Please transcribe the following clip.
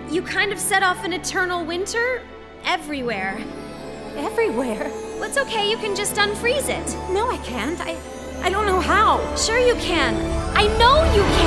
You kind of set off an eternal winter everywhere. Everywhere? Well, it's okay, you can just unfreeze it. No, I can't. I don't know how. Sure you can. I know you can!